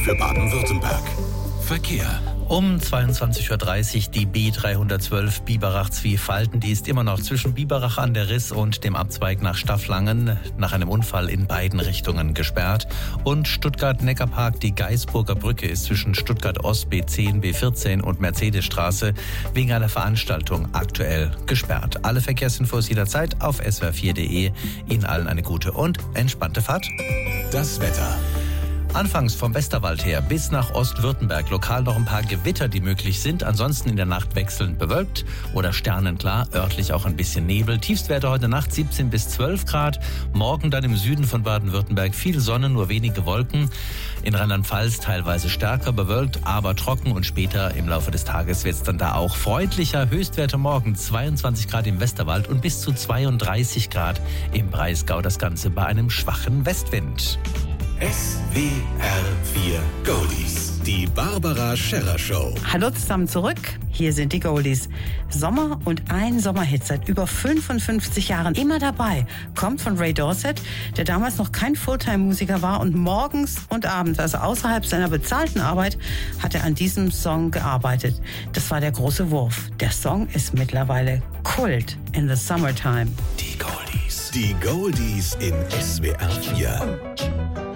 für Baden-Württemberg. Verkehr. Um 22.30 Uhr die B312 Biberach-Zwiefalten. Die ist immer noch zwischen Biberach an der Riss und dem Abzweig nach Stafflangen nach einem Unfall in beiden Richtungen gesperrt. Und Stuttgart-Neckarpark, die Gaisburger Brücke, ist zwischen Stuttgart-Ost B10, B14 und Mercedesstraße wegen einer Veranstaltung aktuell gesperrt. Alle Verkehrsinfos jederzeit auf swr4.de. Ihnen allen eine gute und entspannte Fahrt. Das Wetter. Anfangs vom Westerwald her bis nach Ostwürttemberg lokal noch ein paar Gewitter, die möglich sind. Ansonsten in der Nacht wechselnd bewölkt oder sternenklar, örtlich auch ein bisschen Nebel. Tiefstwerte heute Nacht 17 bis 12 Grad. Morgen dann im Süden von Baden-Württemberg viel Sonne, nur wenige Wolken. In Rheinland-Pfalz teilweise stärker bewölkt, aber trocken. Und später im Laufe des Tages wird es dann da auch freundlicher. Höchstwerte morgen 22 Grad im Westerwald und bis zu 32 Grad im Breisgau. Das Ganze bei einem schwachen Westwind. SWR 4 Goldies. Die Barbara Scherrer Show. Hallo zusammen zurück. Hier sind die Goldies. Sommer und ein Sommerhit seit über 55 Jahren immer dabei. Kommt von Ray Dorset, der damals noch kein Fulltime-Musiker war und morgens und abends, also außerhalb seiner bezahlten Arbeit, hat er an diesem Song gearbeitet. Das war der große Wurf. Der Song ist mittlerweile Kult in the Summertime. Die Goldies. Die Goldies in SWR 4.